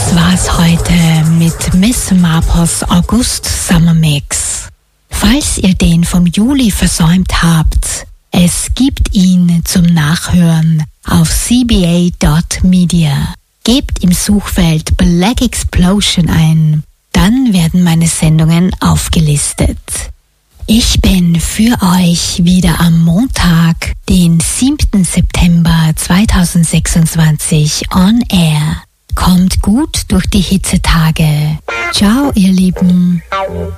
Das war's heute mit Miss Marples August Summer Mix. Falls ihr den vom Juli versäumt habt, es gibt ihn zum Nachhören auf cba.media. Gebt im Suchfeld Black Explosion ein, dann werden meine Sendungen aufgelistet. Ich bin für euch wieder am Montag, den 7. September 2026 on air. Kommt gut durch die Hitzetage. Ciao, ihr Lieben.